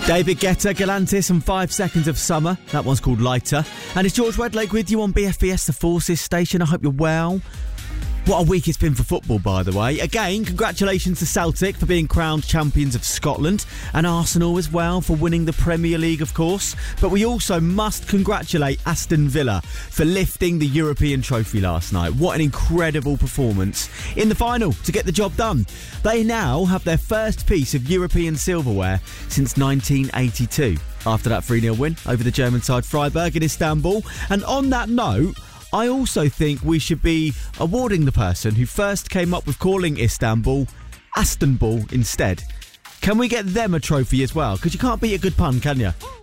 David Guetta, Galantis and 5 Seconds of Summer. That one's called Lighter. And it's George Wedlake with you on BFBS, the Forces station. I hope you're well. What a week it's been for football, by the way. Again, congratulations to Celtic for being crowned champions of Scotland, and Arsenal as well for winning the Premier League, of course. But we also must congratulate Aston Villa for lifting the European trophy last night. What an incredible performance in the final to get the job done. They now have their first piece of European silverware since 1982, after that 3-0 win over the German side Freiburg in Istanbul. And on that note, I also think we should be awarding the person who first came up with calling Istanbul Astonbul instead. Can we get them a trophy as well? Because you can't beat a good pun, can you?